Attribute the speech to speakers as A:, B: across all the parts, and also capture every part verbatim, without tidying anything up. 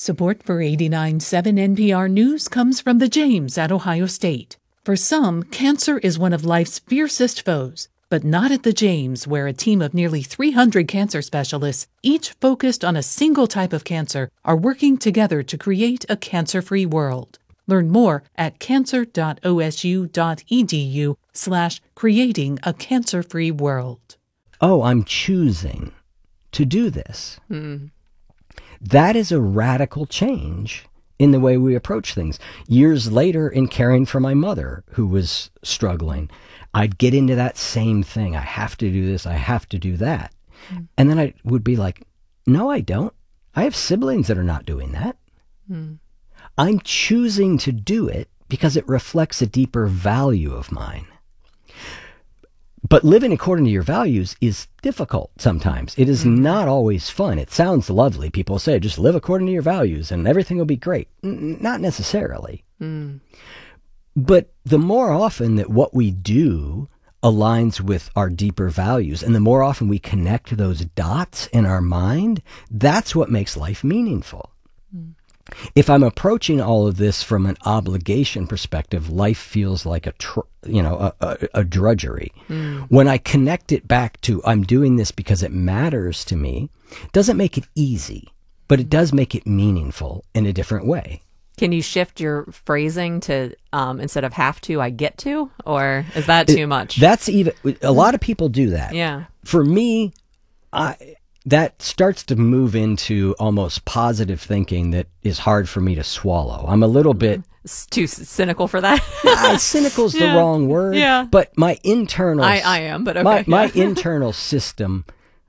A: Support for eighty-nine point seven N P R News comes from the James at Ohio State. For some, cancer is one of life's fiercest foes, but not at the James, where a team of nearly three hundred cancer specialists, each focused on a single type of cancer, are working together to create a cancer-free world. Learn more at cancer.osu.edu slash creating a cancer-free world.
B: Oh, I'm choosing to do this.
C: Mm.
B: That is a radical change in the way we approach things. Years later, in caring for my mother, who was struggling, I'd get into that same thing. I have to do this. I have to do that. Mm. And then I would be like, no, I don't. I have siblings that are not doing that.
C: Mm.
B: I'm choosing to do it because it reflects a deeper value of mine. But living according to your values is difficult sometimes. It is not always fun. It sounds lovely. People say, just live according to your values and everything will be great. N- not necessarily.
C: Mm.
B: But the more often that what we do aligns with our deeper values, and the more often we connect those dots in our mind, that's what makes life meaningful. Mm. If I'm approaching all of this from an obligation perspective, life feels like a, tr- you know, a, a, a drudgery.
C: Mm.
B: When I connect it back to I'm doing this because it matters to me, it doesn't make it easy, but it does make it meaningful in a different way.
C: Can you shift your phrasing to um, instead of have to, I get to, or is that too
B: it,
C: much?
B: That's even a lot of people do that.
C: Yeah.
B: For me, I. That starts to move into almost positive thinking that is hard for me to swallow. I'm a little bit...
C: It's too cynical for that.
B: uh, cynical's
C: yeah.
B: the wrong word.
C: Yeah.
B: But my internal...
C: I, I am, but okay.
B: My, my
C: yeah.
B: internal system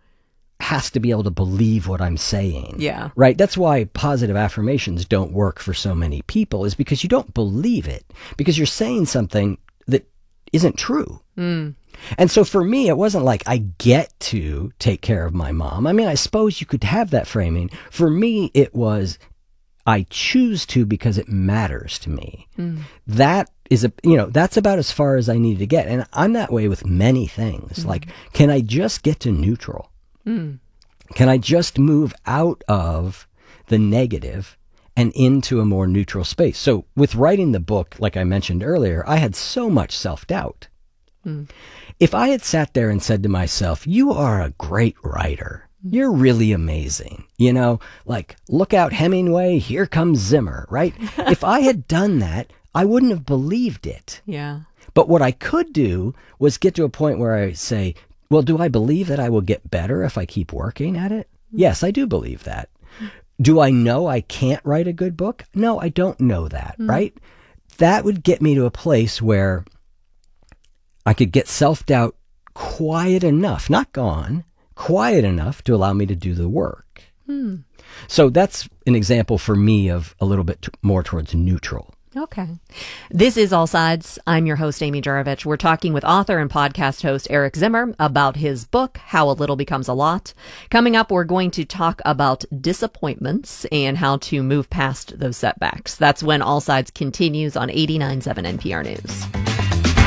B: has to be able to believe what I'm saying.
C: Yeah.
B: Right? That's why positive affirmations don't work for so many people, is because you don't believe it. Because you're saying something that isn't true.
C: Mm.
B: And so for me, it wasn't like I get to take care of my mom. I mean, I suppose you could have that framing. For me, it was I choose to because it matters to me.
C: Mm.
B: That is a, you know, that's about as far as I need to get. And I'm that way with many things. Mm. Like, can I just get to neutral?
C: Mm.
B: Can I just move out of the negative and into a more neutral space? So with writing the book, like I mentioned earlier, I had so much self-doubt.
C: Mm.
B: If I had sat there and said to myself, you are a great writer, you're really amazing, you know, like, look out Hemingway, here comes Zimmer, right? If I had done that, I wouldn't have believed it.
C: Yeah.
B: But what I could do was get to a point where I say, well, do I believe that I will get better if I keep working at it? Mm. Yes, I do believe that. Do I know I can't write a good book? No, I don't know that, mm. right? That would get me to a place where I could get self-doubt quiet enough, not gone, quiet enough to allow me to do the work.
C: Hmm.
B: So that's an example for me of a little bit t- more towards neutral.
C: Okay. This is All Sides. I'm your host, Amy Juravich. We're talking with author and podcast host Eric Zimmer about his book, How a Little Becomes a Lot. Coming up, we're going to talk about disappointments and how to move past those setbacks. That's when All Sides continues on eighty-nine point seven N P R News.